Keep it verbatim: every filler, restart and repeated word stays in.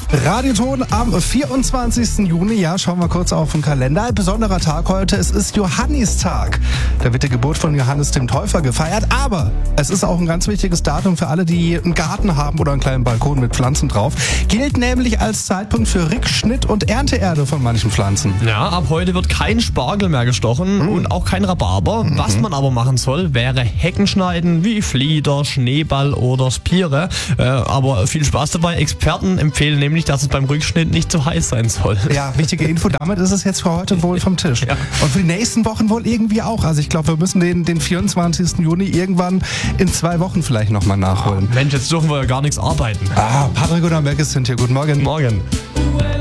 Radioton am vierundzwanzigsten Juni. Ja, schauen wir kurz auf den Kalender. Ein besonderer Tag heute. Es ist Johannistag. Da wird die Geburt von Johannes dem Täufer gefeiert. Aber es ist auch ein ganz wichtiges Datum für alle, die einen Garten haben oder einen kleinen Balkon mit Pflanzen drauf. Gilt nämlich als Zeitpunkt für Rückschnitt und Ernteerde von manchen Pflanzen. Ja, ab heute wird kein Spargel mehr gestochen mhm. und auch kein Rhabarber. Mhm. Was man aber machen soll, wäre Hecken schneiden, wie Flieder, Schneeball oder Spire. Äh, aber viel Spaß dabei. Experten empfehlen nämlich, dass es beim Rückschnitt nicht zu heiß sein soll. Ja, wichtige Info. Damit ist es jetzt für heute wohl vom Tisch. Ja. Und für die nächsten Wochen wohl irgendwie auch. Also ich glaube, wir müssen den, den vierundzwanzigsten Juni irgendwann in zwei Wochen vielleicht nochmal nachholen. Mensch, jetzt dürfen wir ja gar nichts arbeiten. Ah, Patrick und Amberg sind hier. Guten Morgen. Morgen.